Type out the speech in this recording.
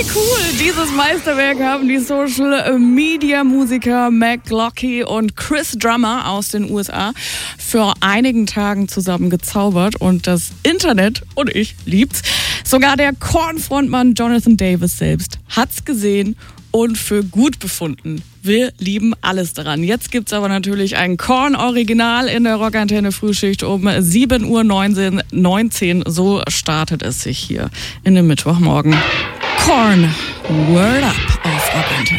Wie cool! Dieses Meisterwerk haben die Social-Media-Musiker Mac Glocke und Chris Drummer aus den USA vor einigen Tagen zusammen gezaubert und das Internet und ich liebt's. Sogar der Korn-Frontmann Jonathan Davis selbst hat's gesehen und für gut befunden. Wir lieben alles daran. Jetzt gibt's aber natürlich ein Korn-Original in der Rockantenne-Frühschicht um 7:19 Uhr. So startet es sich hier in dem Mittwochmorgen. Korn, Word Up auf Rockantenne.